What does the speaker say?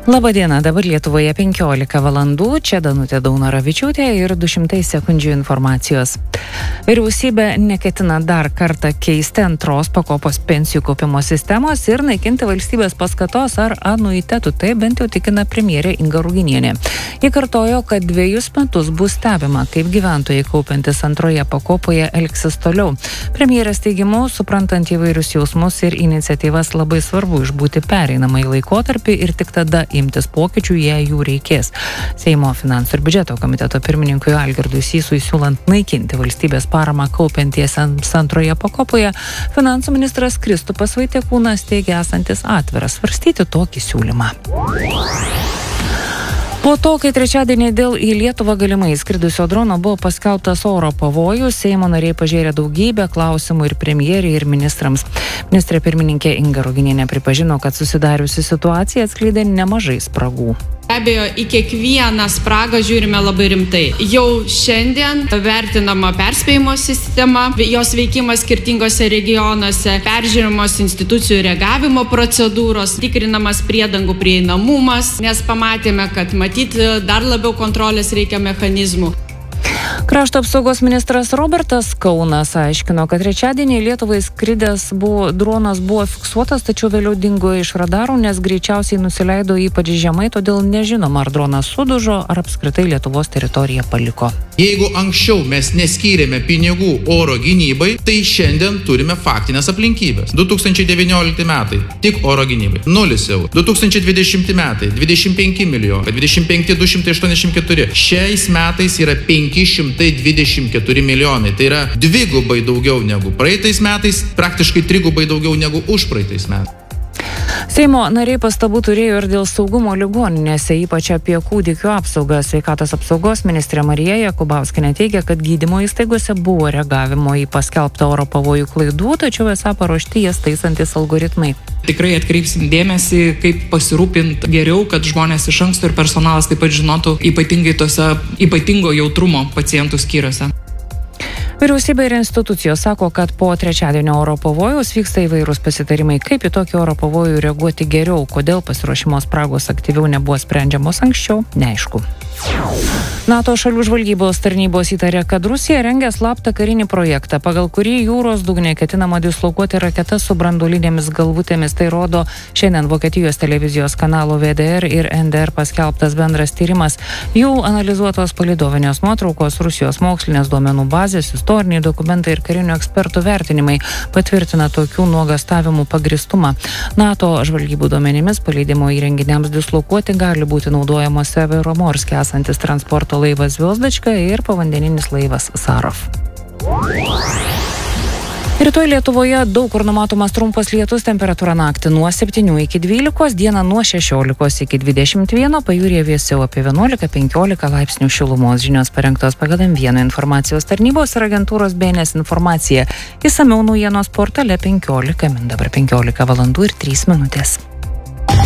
Labadiena, dabar Lietuvoje 15 valandų, čia Danutė Daunoravičiūtė ir 200 sekundžių informacijos. Vyriausybė neketina dar kartą keisti antros pakopos pensijų kaupimo sistemos ir naikinti valstybės paskatos ar anuitetų, tai bent jau tikina premjerė Inga Ruginienė. Ji kartojo, kad 2 metus bus stebima, kaip gyventojai kaupiantis antroje pakopoje elgsis toliau. Premjerės teigimu, suprantant įvairius jausmus ir iniciatyvas, labai svarbu išbūti pereinamąjį laikotarpį ir tik tada imtis pokyčių, jei jų reikės. Seimo finansų ir biudžeto komiteto pirmininkui Algirdui Sysui siūlant naikinti valstybės paramą kaupiantiesiems antroje pakopoje, finansų ministras Kristupas Vaitiekūnas teigia esantis atviras svarstyti tokį siūlymą. Po to, kai trečiadienį dėl į Lietuvą galimai skridusio drono buvo paskelbtas oro pavojus, Seimo nariai pažėrė daugybę klausimų ir premjerei, ir ministrams. Ministrė pirmininkė Inga Ruginienė pripažino, kad susidariusi situacija atskleidė nemažai spragų. Be abejo, į kiekvieną spragą žiūrime labai rimtai. Jau šiandien vertinama perspėjimo sistema, jos veikimas skirtingose regionuose, peržiūrimos institucijų reagavimo procedūros, tikrinamas priedangų prieinamumas, nes pamatėme, kad dar labiau kontrolės reikia mechanizmų. Krašto apsaugos ministras Robertas Kaunas aiškino, kad trečiadienį Lietuvai skridęs dronas buvo fiksuotas, tačiau vėliau dingo iš radarų, nes greičiausiai nusileido ypač žemai, todėl nežinoma, ar dronas sudužo, ar apskritai Lietuvos teritoriją paliko. Jeigu anksčiau mes neskyrėme pinigų oro gynybai, tai šiandien turime faktinės aplinkybės. 2019 metai tik oro gynybai 0 eurų. 2020 metai 25 milijonai, 25 284. Šiais metais yra 524 milijonai. Tai yra dvigubai daugiau negu praeitais metais, praktiškai trigubai daugiau negu už praeitais metais. Seimo nariai pastabų turėjo ir dėl saugumo ligoninėse, ypač apie kūdikių apsaugą. Sveikatos apsaugos ministrė Marija Jakubauskienė teigia, kad gydymo įstaigose buvo reagavimo į paskelbtą oro pavojų klaidų, tačiau esą paruošti jas taisantis algoritmai. Tikrai atkreipsim dėmesį, kaip pasirūpinti geriau, kad žmonės iš anksto ir personalas taip pat žinotų ypatingai tose ypatingo jautrumo pacientų skyriuose. Vyriausybė ir institucijos sako, kad po trečiadienio oro pavojaus vyksta įvairūs pasitarimai, kaip į tokį oro pavojų reaguoti geriau, kodėl pasiruošimo spragos aktyviau nebuvo sprendžiamos anksčiau, neaišku. NATO šalių žvalgybos tarnybos įtarė, kad Rusija rengia slaptą karinį projektą, pagal kurį jūros dugne ketinama dislokuoti raketas su branduolinėmis galvutėmis. Tai rodo šiandien Vokietijos televizijos kanalo VDR ir NDR paskelbtas bendras tyrimas. Jų analizuotos palydovinės nuotraukos, Rusijos mokslinės duomenų bazės, istoriniai dokumentai ir karinių ekspertų vertinimai patvirtina tokių nuogastavimų pagristumą. NATO žvalgybų duomenimis paleidimo įrenginiams dislokuoti gali būti naudojamos Severomorske esantis transporto laivas Vilsdačka ir povandeninis laivas Sarov. Rytoj Lietuvoje daug kur numatomas trumpas lietus, temperatūra naktį nuo 7 iki 12, dieną nuo 16 iki 21, pajūryje vėsiau apie 11-15 laipsnių šilumos. Žinios parengtos pagal M1 informacijos tarnybos ir agentūros BNS informacija. Išsamiau naujienos portale 15 min. Dabar 15 valandų ir 3 minutės.